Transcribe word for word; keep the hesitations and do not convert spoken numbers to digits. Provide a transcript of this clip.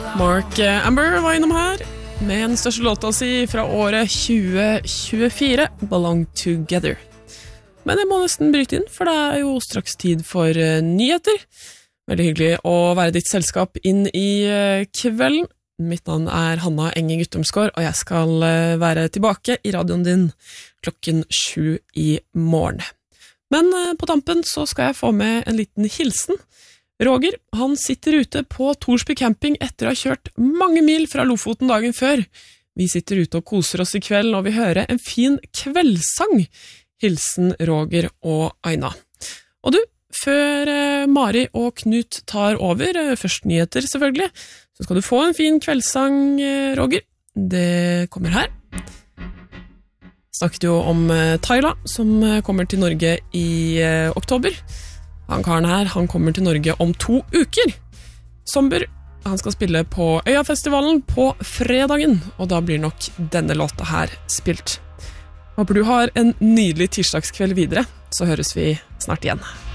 Mark Amber var innom her med den største låta si fra året tjue tjuefire, Belong Together. Men jeg må nesten bryte inn, for det er jo straks tid for nyheter. Veldig hyggelig å være ditt selskap inn i kvelden. Mitt navn er Hanna Enge Guttormsgaard, og jeg skal være tilbake i radioen din klokken sju i morgen. Men på tampen så skal jeg få med en liten hilsen. Roger, han sitter ute på Torsby camping etter å ha kjørt mange mil fra Lofoten dagen før. Vi sitter ute og koser oss i kveld, og vi hører en fin kveldssang. Hilsen Roger og Aina. Og du, før eh, Mari og Knut tar over, eh, først nyheter selvfølgelig, så skal du få en fin kveldssang, eh, Roger. Det kommer her. Snakket jo om eh, Tyla, som eh, kommer til Norge i eh, oktober. Han karen her, han kommer til Norge om to uker. Somber, han skal spille på Øyafestivalen på fredagen, og da blir nok denne låta her spilt. Håper du har en nydelig tirsdagskveld videre, så høres vi snart igjen.